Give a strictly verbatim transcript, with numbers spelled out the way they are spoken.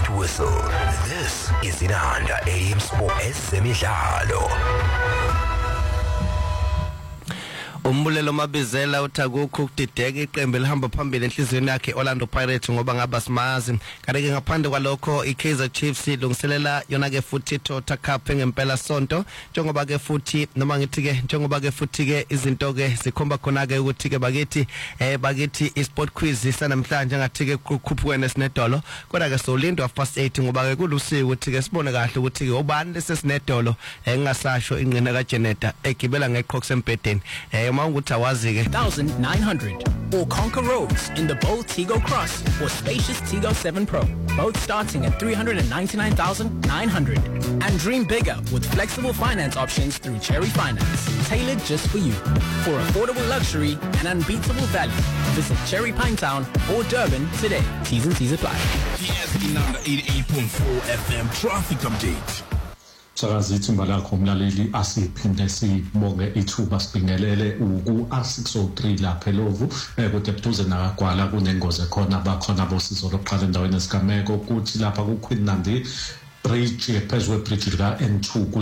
first whistle. This is Inanda A M Sport Ezemidlalo. Umbulelo Mabizela uTaguku ukudideka iqembu elihamba phambili enhlizweni yakhe Orlando Pirates ngoba ngaba simazi kanti ngaphandle kwalokho iKaizer Chiefs ilungiselela yona ke futhi Tota Cup ngempela sonto njengoba ke futhi noma ngithi ke njengoba ke futhi ke izinto ke zikhomba khona ke ukuthi ke bakithi eh bakithi iSport Quiz sanamhlanje ngathi ke kukhuphuke sinedolo kodwa ke solindwa first eight ngoba ke kulusiwe ukuthi ke sibone kahle ukuthi ke ubani lesesinedolo engasasho ingqina kaJeneta egibela ngeqhox embedeni eh one thousand nine hundred or Conquer Roads in the bold Tigo Cross or spacious Tigo seven Pro, both starting at three hundred ninety-nine thousand nine hundred. And dream bigger with flexible finance options through Cherry Finance, tailored just for you. For affordable luxury and unbeatable value, visit Cherry Pinetown or Durban today. T's and C's apply. Yes, number eighty-eight point four F M traffic update. Sakazithi mbalakho umlaleli asiphinde sibonge ithuba sibingelele uku R six oh three lapha eLovu kodwa ebuduze nakagwala kunengozi khona bakhona bosizo lokuqala endaweni esigameko ukuthi lapha ku Queen Nandi bridge phezulu kwebridge lika N two